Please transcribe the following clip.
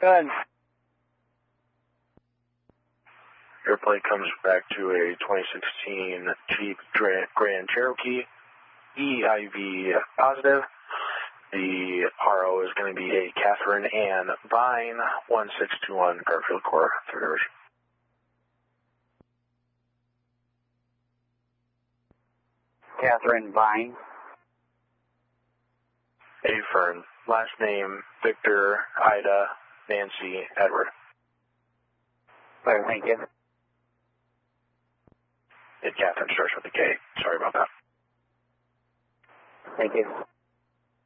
Good. Airplane comes back to a 2016 Jeep Grand Cherokee, EIV positive. The RO is going to be a Catherine Ann Vine, 1621 Garfield Corps, third division. Catherine Vine. Afern, last name Victor, Ida, Nancy, Edward. Clear, thank you. Catherine starts with a K. Sorry about that. Thank you.